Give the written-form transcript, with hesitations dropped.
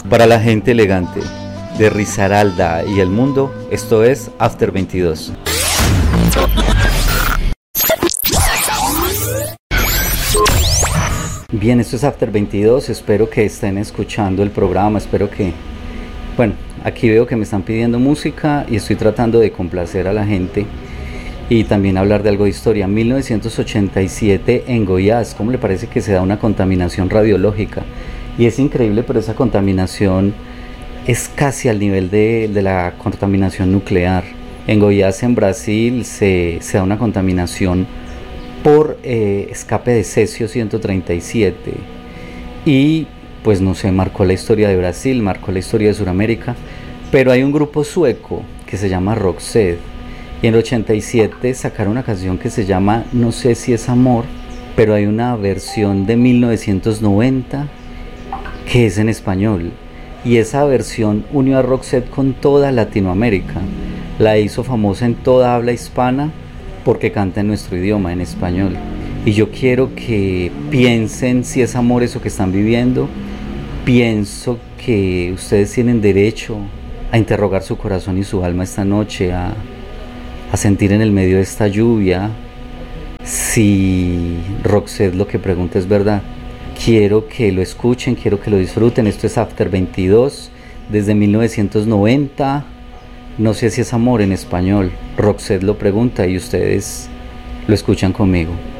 Para la gente elegante de Risaralda y el mundo, esto es After 22. Bien, esto es After 22, espero que estén escuchando el programa, espero que... Bueno, aquí veo que me están pidiendo música y estoy tratando de complacer a la gente y también hablar de algo de historia. 1987 en Goiás, ¿cómo le parece que se da una contaminación radiológica? Y es increíble, pero esa contaminación es casi al nivel de la contaminación nuclear. En Goiás, en Brasil, se da una contaminación por escape de cesio 137 y pues no sé, marcó la historia de Brasil, marcó la historia de Sudamérica, pero hay un grupo sueco que se llama Roxette y en el 87 sacaron una canción que se llama No sé si es amor, pero hay una versión de 1990 que es en español y esa versión unió a Roxette con toda Latinoamérica, la hizo famosa en toda habla hispana porque canta en nuestro idioma, en español. Y yo quiero que piensen si es amor eso que están viviendo. Pienso que ustedes tienen derecho a interrogar su corazón y su alma esta noche, a sentir en el medio de esta lluvia si Roxette lo que pregunta es verdad. Quiero que lo escuchen, quiero que lo disfruten. Esto es After 22 desde 1990. No sé si es amor en español. Roxette lo pregunta y ustedes lo escuchan conmigo.